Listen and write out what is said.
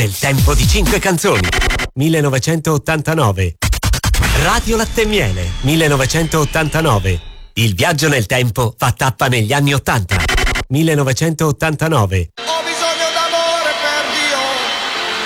Nel tempo di 5 canzoni. 1989. Radio Latte e Miele. 1989. Il viaggio nel tempo fa tappa negli anni 80. 1989.